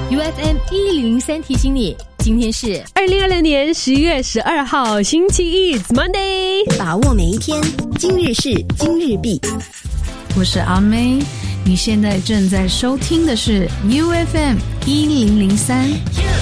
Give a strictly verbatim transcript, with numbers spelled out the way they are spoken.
U F M 一零零三提醒你，今天是二零二零年十月十二号，星期一 ，It's Monday。 把握每一天，今日事今日毕。 我是阿妹，你现在正在收听的是 U F M 一零零三。